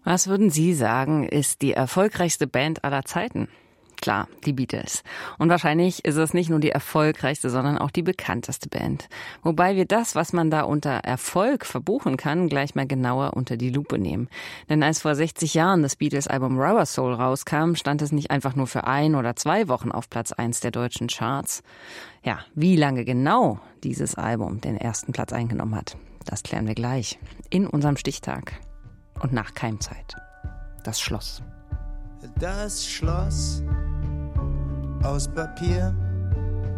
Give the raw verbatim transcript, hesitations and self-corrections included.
Was würden Sie sagen, ist die erfolgreichste Band aller Zeiten? Klar, die Beatles. Und wahrscheinlich ist es nicht nur die erfolgreichste, sondern auch die bekannteste Band. Wobei wir das, was man da unter Erfolg verbuchen kann, gleich mal genauer unter die Lupe nehmen. Denn als vor sechzig Jahren das Beatles-Album Rubber Soul rauskam, stand es nicht einfach nur für ein oder zwei Wochen auf Platz eins der deutschen Charts. Ja, wie lange genau dieses Album den ersten Platz eingenommen hat, das klären wir gleich in unserem Stichtag. Und nach Keimzeit. Das Schloss. Das Schloss aus Papier